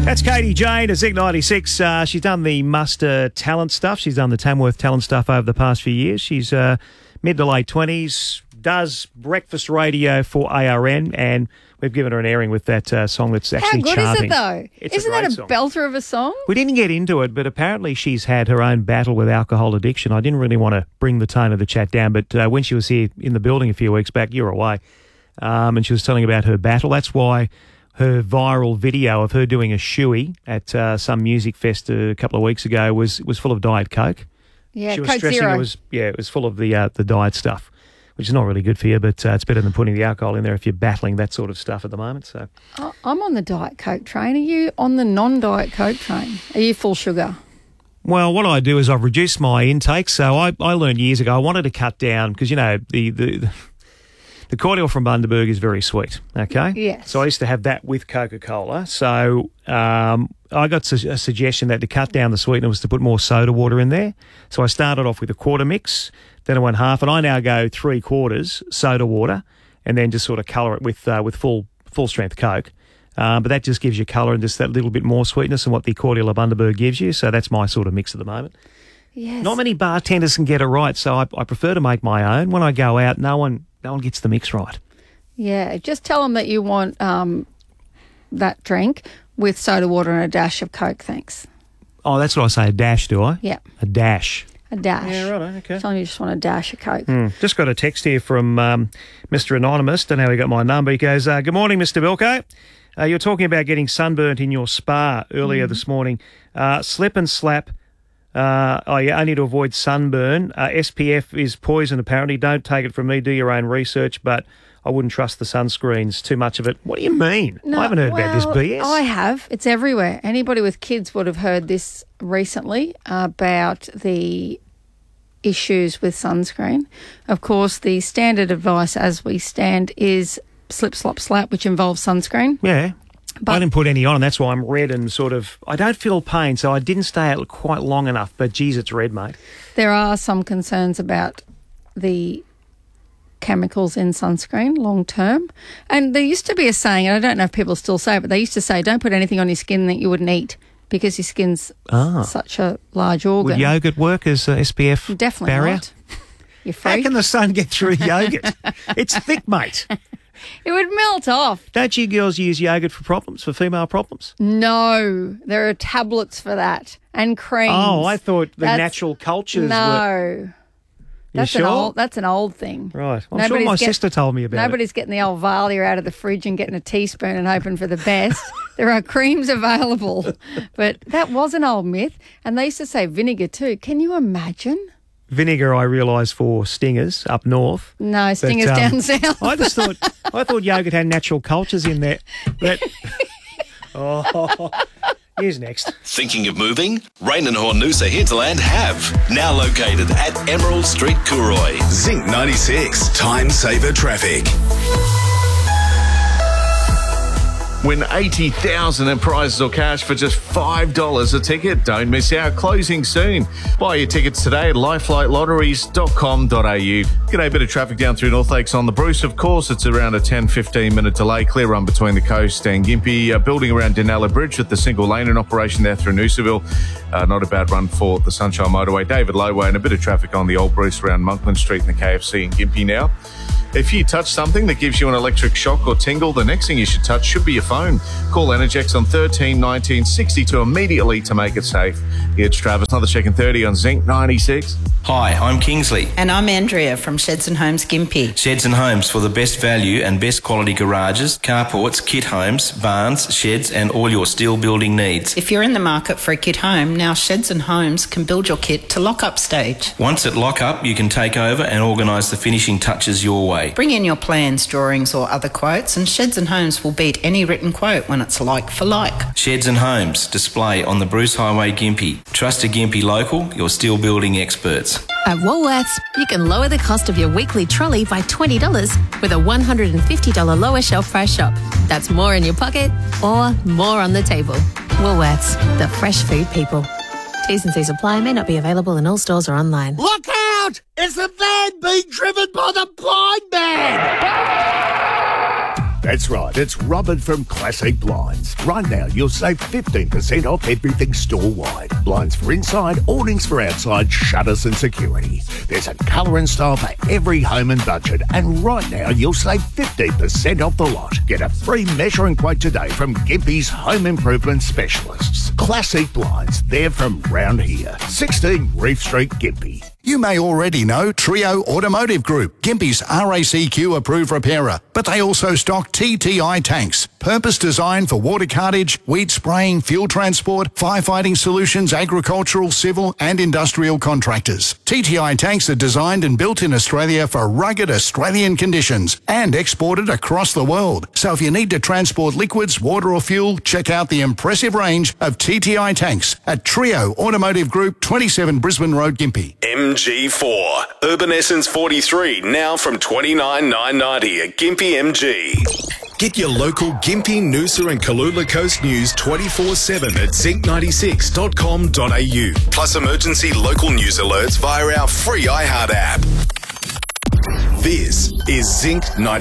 That's Katie Jane at Zinc 96. She's done the Muster talent stuff. She's done the Tamworth talent stuff over the past few years. She's mid to late 20s, does breakfast radio for ARN, and we've given her an airing with that song that's actually charting. How good is it, though? Isn't that a song. belter of a song? We didn't get into it, but apparently she's had her own battle with alcohol addiction. I didn't really want to bring the tone of the chat down, but when she was here in the building a few weeks back, you were away, and she was telling about her battle. That's why her viral video of her doing a shoey at some music fest a couple of weeks ago was full of Diet Coke. Yeah, she was Coke stressing Zero. it was full of the diet stuff, which is not really good for you, but it's better than putting the alcohol in there if you're battling that sort of stuff at the moment. So, I'm on the Diet Coke train. Are you on the non-Diet Coke train? Are you full sugar? well, what I do is I've reduced my intake. So I learned years ago I wanted to cut down because, you know, the cordial from Bundaberg is very sweet, okay? Yes. So I used to have that with Coca-Cola. So I got a suggestion that to cut down the sweetener was to put more soda water in there. So I started off with a quarter mix, then I went half, and I now go 3/4 soda water and then just sort of colour it with full-strength Coke. But that just gives you colour and just that little bit more sweetness than what the cordial of Bundaberg gives you. So that's my sort of mix at the moment. Yes. Not many bartenders can get it right, so I prefer to make my own. When I go out, no one gets the mix right. Yeah, just tell them that you want that drink with soda water and a dash of Coke, thanks. Oh, that's what I say, a dash, do I? Yeah. A dash. A dash. Yeah, right, okay. Tell them you just want a dash of Coke. Just got a text here from Mr. Anonymous. Don't know how he got my number. He goes, good morning, Mr. Bilko. You're talking about getting sunburnt in your spa earlier this morning. Slip and slap. Only to avoid sunburn. SPF is poison, apparently. Don't take it from me. Do your own research, but I wouldn't trust the sunscreens. Too much of it. What do you mean? No, I haven't heard about this BS. I have. It's everywhere. Anybody with kids would have heard this recently about the issues with sunscreen. Of course, the standard advice as we stand is slip, slop, slap, which involves sunscreen. Yeah. But I didn't put any on, and that's why I'm red and sort of... I don't feel pain, so I didn't stay out quite long enough, but, geez, it's red, mate. there are some concerns about the chemicals in sunscreen long term. And there used to be a saying, and I don't know if people still say it, but they used to say, don't put anything on your skin that you wouldn't eat because your skin's such a large organ. Would yogurt work as a SPF Definitely barrier? not. You're How free. can the sun get through yogurt? It's thick, mate. It would melt off. Don't you girls use yogurt for problems, for female problems? No, there are tablets for that and creams. Oh, I thought the That's- natural cultures were... No. That's sure? That's an old thing. Right. I'm sure my sister told me about it. Nobody's getting the old Valia out of the fridge and getting a teaspoon and hoping for the best. There are creams available. But that was an old myth. And they used to say vinegar too. Can you imagine? Vinegar, I realise, for stingers up north. No, stingers down south. I thought yogurt had natural cultures in there. But, here's next. Thinking of moving? Rain and Hornusa Hinterland have. Now located at Emerald Street, Cooroy. Zinc 96, time saver traffic. Win 80,000 in prizes or cash for just $5 a ticket. Don't miss out. Closing soon. Buy your tickets today at lifelitelotteries.com.au. G'day, bit of traffic down through North Lakes on the Bruce. Of course, it's around a 10-15 minute delay. Clear run between the coast and Gympie. Building around Denella Bridge with the single lane in operation there through Noosaville. Not a bad run for the Sunshine Motorway. David Lowway and a bit of traffic on the Old Bruce around Monkland Street and the KFC in Gympie now. If you touch something that gives you an electric shock or tingle, the next thing you should touch should be your phone. Call Energex on 13 19 62 immediately to make it safe. It's Travis, another check in 30 on Zinc 96. Hi, I'm Kingsley. And I'm Andrea from Sheds and Homes Gympie. Sheds and Homes for the best value and best quality garages, carports, kit homes, barns, sheds and all your steel building needs. If you're in the market for a kit home, now Sheds and Homes can build your kit to lock-up stage. Once at lock-up, you can take over and organise the finishing touches your way. Bring in your plans, drawings or other quotes and Sheds and Homes will beat any written quote when it's like for like. Sheds and Homes, display on the Bruce Highway, Gympie. Trust a Gympie local, your steel building experts. At Woolworths, you can lower the cost of your weekly trolley by $20 with a $150 lower shelf price shop. That's more in your pocket or more on the table. Woolworths, the fresh food people. T's and C's apply, may not be available in all stores or online. Look out! It's a van being driven by the blind man! That's right, it's Robert from Classic Blinds. Right now, you'll save 15% off everything store-wide. Blinds for inside, awnings for outside, shutters and security. There's a colour and style for every home and budget. And right now, you'll save 15% off the lot. Get a free measuring quote today from Gympie's Home Improvement Specialists. Classic Blinds, they're from round here. 16 Reef Street, Gympie. You may already know Trio Automotive Group, Gympie's RACQ approved repairer, but they also stock TTI tanks, purpose designed for water cartage, weed spraying, fuel transport, firefighting solutions, agricultural, civil and industrial contractors. TTI tanks are designed and built in Australia for rugged Australian conditions and exported across the world. So if you need to transport liquids, water or fuel, check out the impressive range of TTI tanks at Trio Automotive Group, 27 Brisbane Road, Gympie. MG4. Urban Essence 43, now from $29,990 at Gympie MG. Get your local Gympie, Noosa and Kalula Coast news 24/7 at zinc96.com.au. Plus emergency local news alerts via our free iHeart app. This is Zinc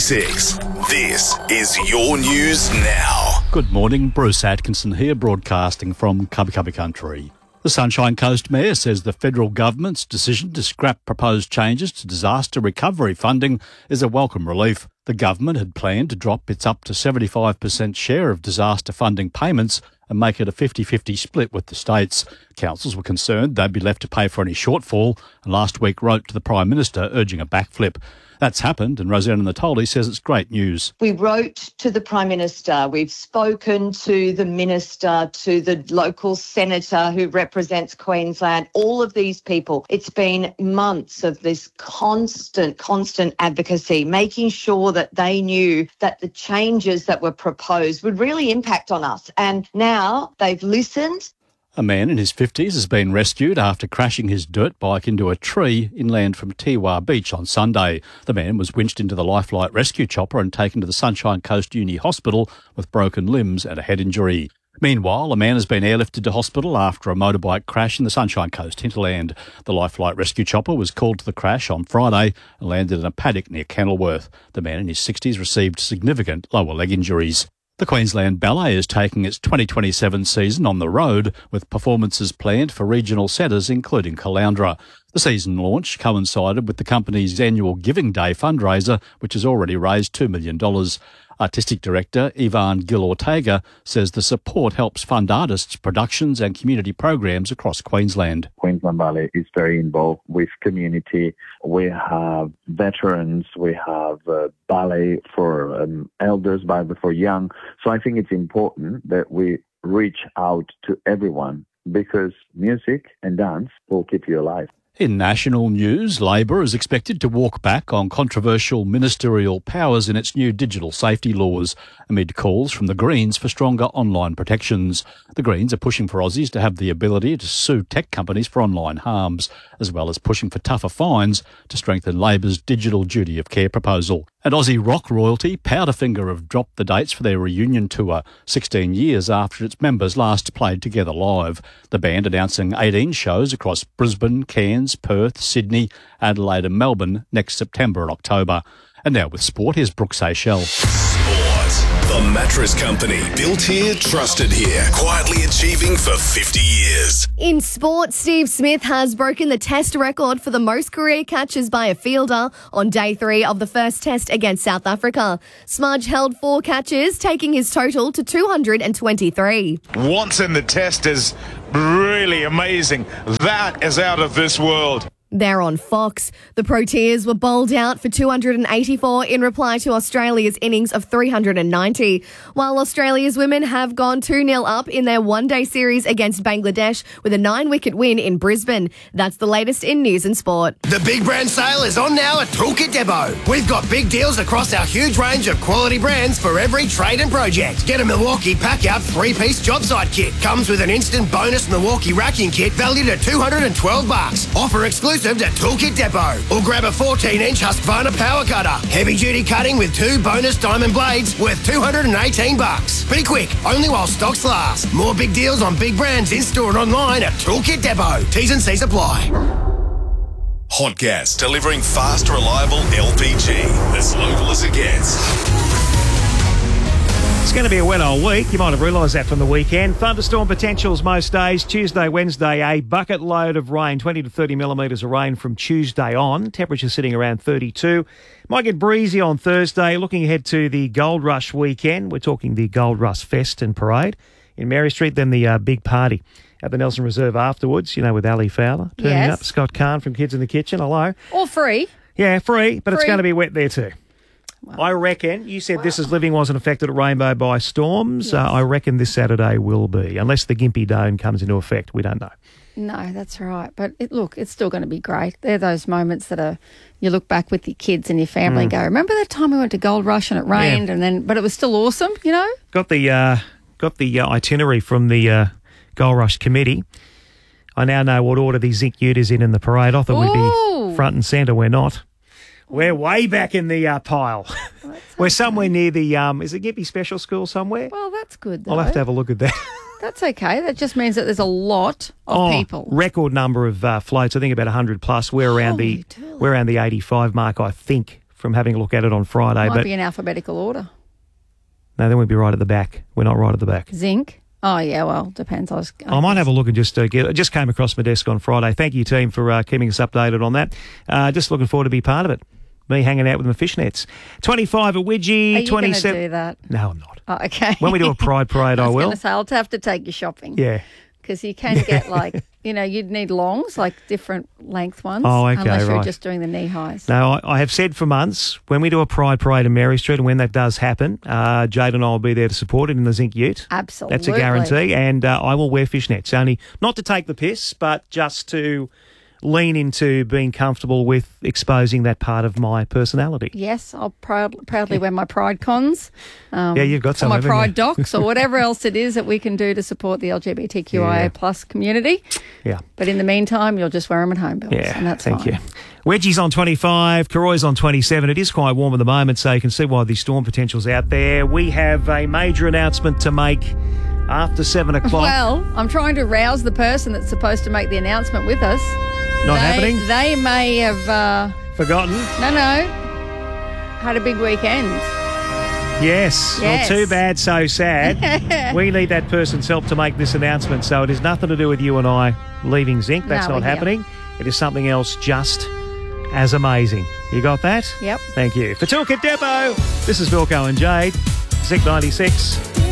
96. This is your news now. Good morning, Bruce Atkinson here, broadcasting from Cubby Cubby Country. The Sunshine Coast Mayor says the federal government's decision to scrap proposed changes to disaster recovery funding is a welcome relief. The government had planned to drop its up to 75% share of disaster funding payments and make it a 50-50 split with the states. Councils were concerned they'd be left to pay for any shortfall and last week wrote to the Prime Minister urging a backflip. That's happened, and Rosanna Natoli says it's great news. We wrote to the Prime Minister, we've spoken to the Minister, to the local senator who represents Queensland, all of these people. It's been months of this constant advocacy, making sure that they knew that the changes that were proposed would really impact on us. And now they've listened. A man in his 50s has been rescued after crashing his dirt bike into a tree inland from Tiwa Beach on Sunday. The man was winched into the Lifelight rescue chopper and taken to the Sunshine Coast Uni Hospital with broken limbs and a head injury. Meanwhile, a man has been airlifted to hospital after a motorbike crash in the Sunshine Coast hinterland. The Lifelight rescue chopper was called to the crash on Friday and landed in a paddock near Kenilworth. The man in his 60s received significant lower leg injuries. The Queensland Ballet is taking its 2027 season on the road with performances planned for regional centres including Caloundra. The season launch coincided with the company's annual Giving Day fundraiser, which has already raised $2 million. Artistic Director Ivan Gil-Ortega says the support helps fund artists' productions and community programs across Queensland. Queensland Ballet is very involved with community. We have veterans, we have ballet for elders, ballet for young. So I think it's important that we reach out to everyone because music and dance will keep you alive. In national news, Labor is expected to walk back on controversial ministerial powers in its new digital safety laws, amid calls from the Greens for stronger online protections. The Greens are pushing for Aussies to have the ability to sue tech companies for online harms, as well as pushing for tougher fines to strengthen Labor's digital duty of care proposal. And Aussie rock royalty Powderfinger have dropped the dates for their reunion tour, 16 years after its members last played together live. The band announcing 18 shows across Brisbane, Cairns, Perth, Sydney, Adelaide and Melbourne next September and October. And now with sport, here's Brooks Seychelles. The Mattress Company. Built here, trusted here. Quietly achieving for 50 years. In sport, Steve Smith has broken the test record for the most career catches by a fielder on day 3 of the first test against South Africa. Smudge held 4 catches, taking his total to 223. Watson, the test is really amazing. That is out of this world. They're on Fox. The Proteas were bowled out for 284 in reply to Australia's innings of 390, while Australia's women have gone 2-0 up in their one-day series against Bangladesh with a 9-wicket win in Brisbane. That's the latest in news and sport. The big brand sale is on now at Toolkit Depot. We've got big deals across our huge range of quality brands for every trade and project. Get a Milwaukee Pack-Out 3-piece job site kit. Comes with an instant bonus Milwaukee racking kit valued at $212. Offer exclusive at Toolkit Depot. Or grab a 14-inch Husqvarna power cutter. Heavy-duty cutting with 2 bonus diamond blades worth $218. Be quick, only while stocks last. More big deals on big brands in-store and online at Toolkit Depot. T's and C's apply. Hot Gas, delivering fast, reliable LPG. As local as it gets. It's going to be a wet old week. You might have realised that from the weekend. Thunderstorm potentials most days. Tuesday, Wednesday, a bucket load of rain, 20 to 30 millimetres of rain from Tuesday on. Temperature sitting around 32. Might get breezy on Thursday. Looking ahead to the Gold Rush weekend. We're talking the Gold Rush Fest and Parade in Mary Street. Then the big party at the Nelson Reserve afterwards, with Ali Fowler turning up. Scott Kahn from Kids in the Kitchen. Hello. All free. Yeah, free, but it's going to be wet there too. Wow. I reckon, you said This Is Living wasn't affected at Rainbow by storms. Yes. I reckon this Saturday will be, unless the Gympie Dome comes into effect. We don't know. No, that's right. But it's still going to be great. They're those moments that you look back with your kids and your family and go, remember that time we went to Gold Rush and it rained but it was still awesome, Got the itinerary from the Gold Rush committee. I now know what order the Zinc Ute is in the parade. I thought we'd be front and centre. We're not. We're way back in the pile. We're somewhere near the, is it Gympie Special School somewhere? Well, that's good, though. I'll have to have a look at that. That's okay. That just means that there's a lot of people. Record number of floats. I think about 100 plus. We're around the 85 mark, I think, from having a look at it on Friday. Might be in alphabetical order. No, then we'd be right at the back. We're not right at the back. Zinc? Oh, yeah, well, depends. I might have a look and just it just came across my desk on Friday. Thank you, team, for keeping us updated on that. Just looking forward to be part of it. Me hanging out with my fishnets. 25 at Widgie. Are you going to do that? No, I'm not. Oh, okay. When we do a Pride Parade, I will. I was going to say, I'll have to take you shopping. Yeah. Because you can get you'd need longs, like different length ones. Oh, okay, unless you're right. just doing the knee highs. No, I have said for months, when we do a Pride Parade in Mary Street, and when that does happen, Jade and I will be there to support it in the Zinc Ute. Absolutely. That's a guarantee. And I will wear fishnets, only not to take the piss, but just to lean into being comfortable with exposing that part of my personality. Yes, I'll proudly wear my Pride cons. Yeah, you've got some. Or my Pride docs or whatever else it is that we can do to support the LGBTQIA plus community. Yeah. But in the meantime, you'll just wear them at home, Bill. Yeah, and that's thank fine. you. Wedgie's on 25, Karoy's on 27. It is quite warm at the moment, so you can see why the storm potential's out there. We have a major announcement to make after 7 o'clock. Well, I'm trying to rouse the person that's supposed to make the announcement with us. Not happening? They may have... forgotten? No. Had a big weekend. Yes. Well, too bad, so sad. We need that person's help to make this announcement, so it has nothing to do with you and I leaving Zinc. That's not happening. It is something else just as amazing. You got that? Yep. Thank you. For Toolkit Depot, this is Vilko and Jade, Zinc 96.